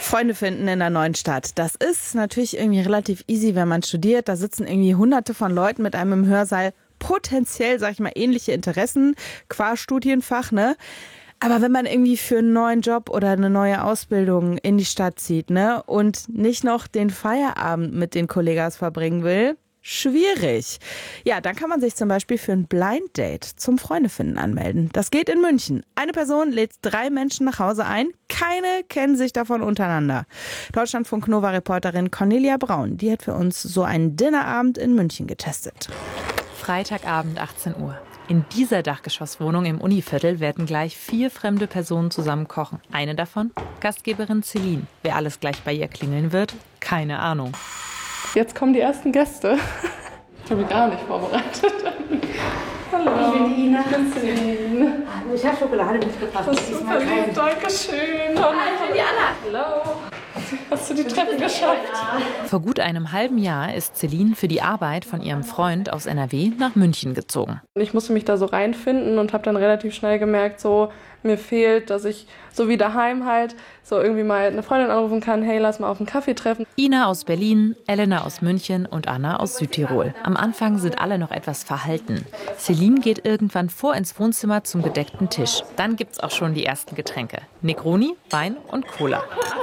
Freunde finden in einer neuen Stadt. Das ist natürlich irgendwie relativ easy, wenn man studiert. Da sitzen irgendwie hunderte von Leuten mit einem im Hörsaal. Potenziell, sag ich mal, ähnliche Interessen qua Studienfach, ne? Aber wenn man irgendwie für einen neuen Job oder eine neue Ausbildung in die Stadt zieht, ne? Und nicht noch den Feierabend mit den Kollegas verbringen will, schwierig. Ja, dann kann man sich zum Beispiel für ein Blind Date zum Freundefinden anmelden. Das geht in München. Eine Person lädt 3 Menschen nach Hause ein. Keine kennen sich davon untereinander. Deutschlandfunk Nova-Reporterin Cornelia Braun, die hat für uns so einen Dinnerabend in München getestet. Freitagabend 18 Uhr. In dieser Dachgeschosswohnung im Univiertel werden gleich 4 fremde Personen zusammen kochen. Eine davon, Gastgeberin Celine. Wer alles gleich bei ihr klingeln wird, keine Ahnung. Jetzt kommen die ersten Gäste. Ich habe mich gar nicht vorbereitet. Hallo. Ich bin die Ina. Ich bin Celine. Hallo, ich habe Schokolade mitgebracht. Das ist super lieb, danke schön. Hi, ich bin die Anna. Hallo. Hast du die Treppe geschafft? Vor gut einem halben Jahr ist Celine für die Arbeit von ihrem Freund aus NRW nach München gezogen. Ich musste mich da so reinfinden und habe dann relativ schnell gemerkt, so mir fehlt, dass ich so wie daheim halt so irgendwie mal eine Freundin anrufen kann, hey, lass mal auf einen Kaffee treffen. Ina aus Berlin, Elena aus München und Anna aus Südtirol. Am Anfang sind alle noch etwas verhalten. Celine geht irgendwann vor ins Wohnzimmer zum gedeckten Tisch. Dann gibt's auch schon die ersten Getränke. Negroni, Wein und Cola.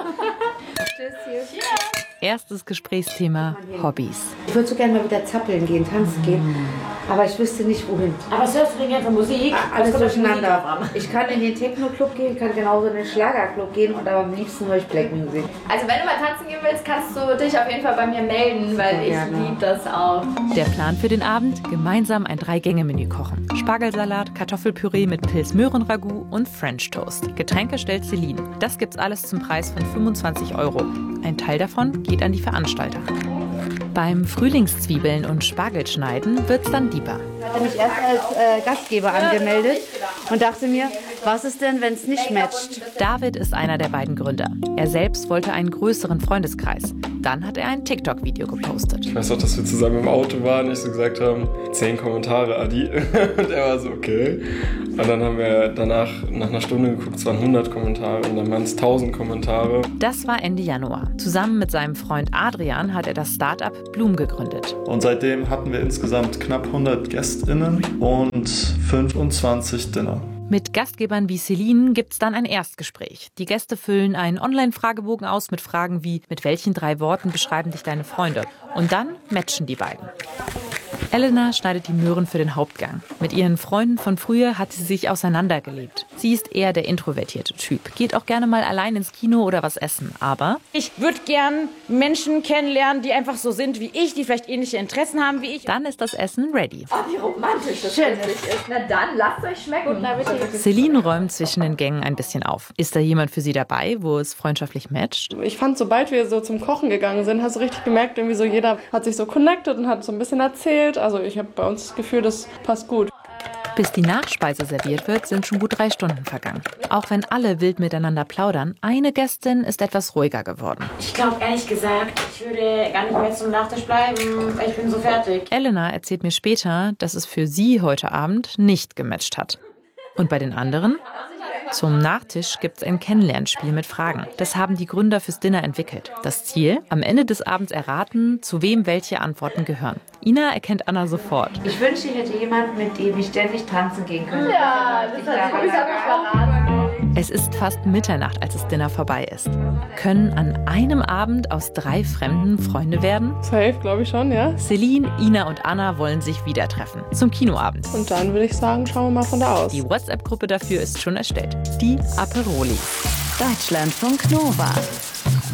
Erstes Gesprächsthema, Hobbys. Ich würde so gerne mal wieder zappeln gehen, tanzen gehen, aber ich wüsste nicht wohin. Aber was hörst du denn gerne für Musik? Alles durcheinander. Ich kann in den Techno-Club gehen, ich kann genauso in den Schlager-Club gehen und aber am liebsten höre ich Black Music. Also wenn du mal tanzen gehen willst, kannst du dich auf jeden Fall bei mir melden, weil ich liebe das auch. Der Plan für den Abend? Gemeinsam ein 3-Gänge-Menü kochen. Spargelsalat, Kartoffelpüree mit Pilz-Möhren-Ragout und French Toast. Getränke stellt Celine. Das gibt's alles zum Preis von 25 €. Ein Teil davon geht an die Veranstalter. Beim Frühlingszwiebeln und Spargelschneiden wird's dann deeper. Ich hatte mich erst als Gastgeber angemeldet und dachte mir, was ist denn, wenn es nicht matcht? David ist einer der beiden Gründer. Er selbst wollte einen größeren Freundeskreis. Dann hat er ein TikTok-Video gepostet. Ich weiß auch, dass wir zusammen im Auto waren, nicht so gesagt haben, 10 Kommentare, Adi. Und er war so, okay. Und dann haben wir danach nach einer Stunde geguckt, es waren 100 Kommentare und dann waren es 1000 Kommentare. Das war Ende Januar. Zusammen mit seinem Freund Adrian hat er das Start-up Bloom gegründet. Und seitdem hatten wir insgesamt knapp 100 GästInnen und 25 Dinner. Mit Gastgebern wie Celine gibt's dann ein Erstgespräch. Die Gäste füllen einen Online-Fragebogen aus mit Fragen wie: Mit welchen 3 Worten beschreiben dich deine Freunde? Und dann matchen die beiden. Elena schneidet die Möhren für den Hauptgang. Mit ihren Freunden von früher hat sie sich auseinandergelebt. Sie ist eher der introvertierte Typ, geht auch gerne mal allein ins Kino oder was essen, aber ich würde gern Menschen kennenlernen, die einfach so sind wie ich, die vielleicht ähnliche Interessen haben wie ich. Dann ist das Essen ready. Oh, wie romantisch das plötzlich ist. Na dann, lasst euch schmecken. Celine räumt zwischen den Gängen ein bisschen auf. Ist da jemand für sie dabei, wo es freundschaftlich matcht? Ich fand, sobald wir so zum Kochen gegangen sind, hast du richtig gemerkt, irgendwie so jeder hat sich so connected und hat so ein bisschen erzählt. Also ich habe bei uns das Gefühl, das passt gut. Bis die Nachspeise serviert wird, sind schon gut 3 Stunden vergangen. Auch wenn alle wild miteinander plaudern, eine Gästin ist etwas ruhiger geworden. Ich glaube ehrlich gesagt, ich würde gar nicht mehr zum Nachtisch bleiben, weil ich bin so fertig. Elena erzählt mir später, dass es für sie heute Abend nicht gematcht hat. Und bei den anderen? Zum Nachtisch gibt's ein Kennenlernspiel mit Fragen. Das haben die Gründer fürs Dinner entwickelt. Das Ziel? Am Ende des Abends erraten, zu wem welche Antworten gehören. Ina erkennt Anna sofort. Ich wünschte, ich hätte jemanden, mit dem ich ständig tanzen gehen könnte. Ja, das hat sie verraten. Es ist fast Mitternacht, als das Dinner vorbei ist. Können an einem Abend aus 3 Fremden Freunde werden? Safe, glaube ich schon, ja. Celine, Ina und Anna wollen sich wieder treffen. Zum Kinoabend. Und dann würde ich sagen, schauen wir mal von da aus. Die WhatsApp-Gruppe dafür ist schon erstellt. Die Aperoli. Deutschlandfunk Nova.